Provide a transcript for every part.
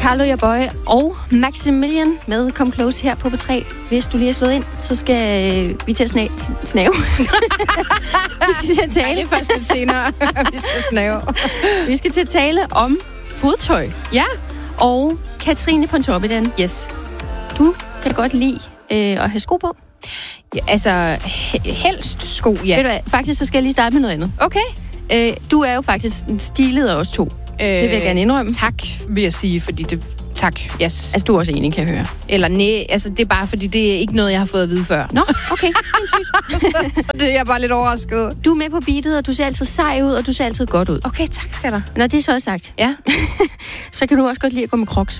Carlo Jaboy og Maximilian med Come Close her på P3. Hvis du lige har slået ind, så skal vi til at snave. Vi skal til at tale. Nej, det er først lidt senere, vi skal snave. Vi skal til at tale om fodtøj. Ja. Og Katrine Pontoppidan. Yes. Du kan godt lide at have sko på. Ja, altså, helst sko, ja. Ved du hvad, faktisk så skal jeg lige starte med noget andet. Okay. Du er jo faktisk en stilet af os to. Det vil jeg gerne indrømme. Tak, vil jeg sige, fordi det... Tak, yes. Altså, du er også enig, kan jeg høre. Eller nej, altså det er bare, fordi det er ikke noget, jeg har fået at vide før. Nå, okay, sindssygt. så det er jeg bare lidt overrasket. Du er med på beatet, og du ser altid sej ud, og du ser altid godt ud. Okay, tak skal der. Når det så er sagt, ja. så kan du også godt lide at gå med Crocs.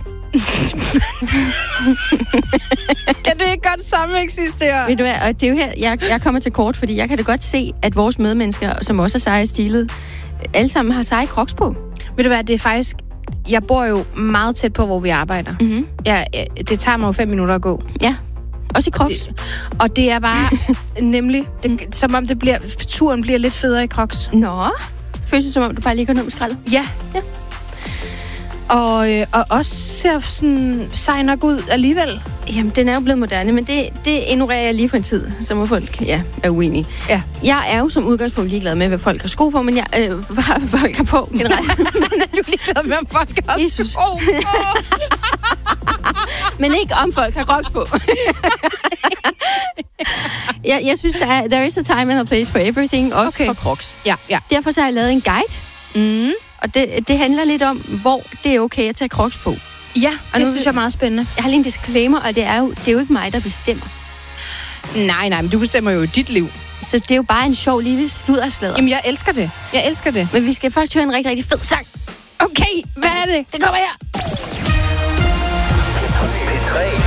Kan det ikke godt samme eksistere? Ved du hvad, og det er jo her, jeg kommer til kort, fordi jeg kan da godt se, at vores medmennesker, som også er seje stilet, alle sammen har seje Crocs på. Ved du hvad, det er faktisk... Jeg bor jo meget tæt på, hvor vi arbejder. Mm-hmm. Det tager mig jo 5 minutter at gå. Ja, også i Crocs. Og det er bare nemlig, som om turen bliver lidt federe i Crocs. Nå, føles det som om, du bare ligger ned med skraldet? Ja. Og også ser sådan sej nok ud alligevel. Jamen, den er jo blevet moderne, men det ignorerer jeg lige for en tid, så må folk er uenige. Ja. Jeg er jo som udgangspunkt ligeglad med, hvad folk har sko på, men hvad folk har på generelt. Men er du ligeglad med, om folk har Jesus. sko på? Men ikke om folk har Crocs på. Jeg synes, there is a time and a place for everything, også for Crocs. Ja. Derfor så har jeg lavet en guide, og det handler lidt om, hvor det er okay at tage Crocs på. Ja, og det synes jeg er meget spændende. Jeg har lige en disclaimer, og det er jo ikke mig, der bestemmer. Nej, men du bestemmer jo dit liv. Så det er jo bare en sjov lille sludderslader. Jamen, jeg elsker det. Men vi skal først høre en rigtig, rigtig fed sang. Okay, hvad er det? Det kommer her. P3